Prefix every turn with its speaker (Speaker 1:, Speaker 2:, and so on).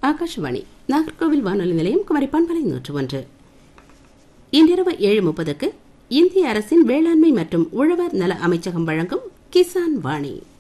Speaker 1: ஆகாஷவாணி நாகர்கோவில் வானொலி நிலையம் குமரி பண்பலை 101. இன்றிரவு 7:30க்கு இந்திய அரசின் வேளாண்மை மற்றும் உழவர் நல அமைச்சகம் வழங்கும் கிசான் வாணி.